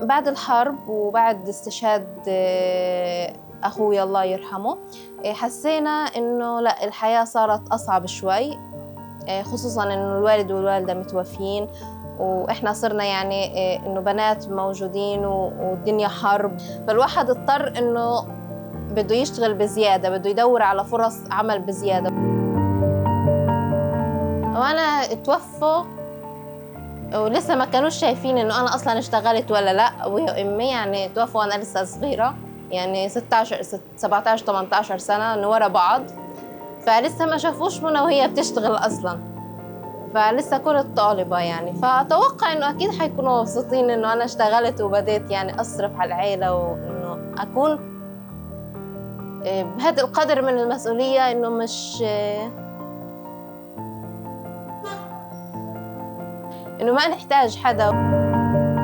بعد الحرب وبعد استشهاد أخوي الله يرحمه، حسينا إنه لا، الحياة صارت أصعب شوي، خصوصاً إنه الوالد والوالدة متوفيين، وإحنا صرنا يعني إنه بنات موجودين والدنيا حرب، فالواحد اضطر إنه بده يشتغل بزيادة، بده يدور على فرص عمل بزيادة. وأنا توفوا ولسه ما كانوش شايفين إنه أنا أصلاً اشتغلت ولا لأ، أبويا وأمي يعني توفوا وأنا لسه صغيرة، يعني 17 18 سنة إنه ورا بعض، فلسه ما شافوش منى وهي بتشتغل أصلاً، فلسه كنت طالبة يعني، فأتوقع إنه أكيد حيكونوا مبسوطين إنه أنا اشتغلت وبديت يعني أصرف على العيلة، وإنه أكون بهذا القدر من المسؤولية، إنه مش إنه ما نحتاج حدا.